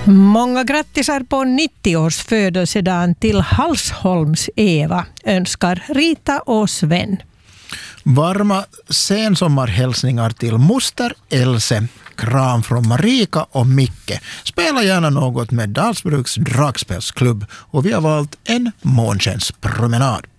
Många grattisar på 90-års födelsedagen till Halsholms Eva önskar Rita och Sven. Varma sensommarhälsningar till moster Else. Kram från Marika och Micke. Spela gärna något med Dalsbruks dragspelsklubb och vi har valt en månskenspromenad.